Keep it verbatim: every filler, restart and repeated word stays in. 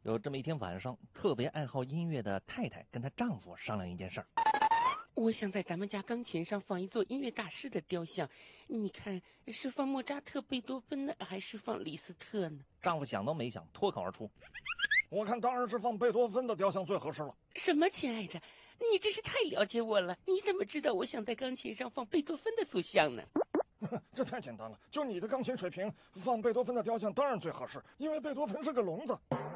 有这么一天晚上，特别爱好音乐的太太跟她丈夫商量一件事儿。 我想在咱们家钢琴上放一座音乐大师的雕像，你看是放莫扎特、贝多芬呢，还是放李斯特呢？ 丈夫想都没想，脱口而出： 我看当然是放贝多芬的雕像最合适了。 什么，亲爱的，你真是太了解我了，你怎么知道我想在钢琴上放贝多芬的塑像呢？ 这太简单了，就你的钢琴水平，放贝多芬的雕像当然最合适，因为贝多芬是个聋子。